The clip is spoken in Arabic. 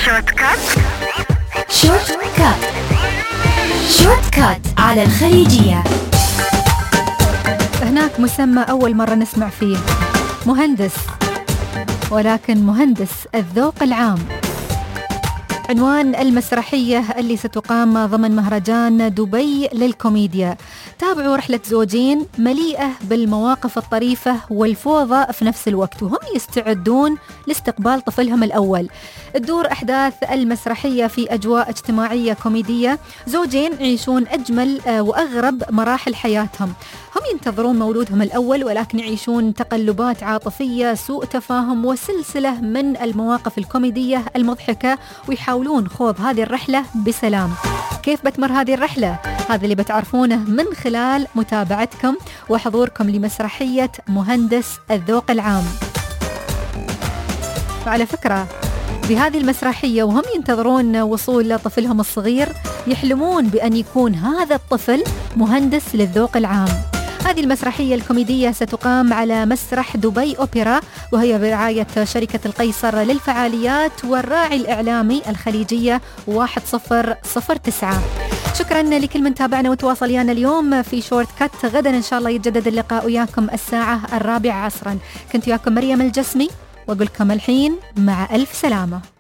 شورت كات. شورت كات. شورت كات على الخليجية. هناك مسمى أول مرة نسمع فيه، مهندس، ولكن مهندس الذوق العام. عنوان المسرحية اللي ستقام ضمن مهرجان دبي للكوميديا. تابعوا رحلة زوجين مليئة بالمواقف الطريفة والفوضى في نفس الوقت، وهم يستعدون لاستقبال طفلهم الأول. تدور أحداث المسرحية في أجواء اجتماعية كوميدية. زوجين يعيشون أجمل وأغرب مراحل حياتهم. هم ينتظرون مولودهم الأول، ولكن يعيشون تقلبات عاطفية، سوء تفاهم، وسلسلة من المواقف الكوميدية المضحكة، ويحاولون خوض هذه الرحلة بسلام. كيف بتمر هذه الرحلة؟ هذا اللي بتعرفونه من خلال متابعتكم وحضوركم لمسرحية مهندس الذوق العام. وعلى فكرة، بهذه المسرحية وهم ينتظرون وصول طفلهم الصغير، يحلمون بأن يكون هذا الطفل مهندس للذوق العام. هذه المسرحية الكوميدية ستقام على مسرح دبي أوبرا، وهي برعاية شركة القيصر للفعاليات والراعي الإعلامي الخليجية 1009. شكرا لكل من تابعنا وتواصل ويانا اليوم في شورت كات. غدا إن شاء الله يتجدد اللقاء وياكم الساعة 4 عصرا. كنت وياكم مريم الجسمي، وأقول لكم الحين مع ألف سلامة.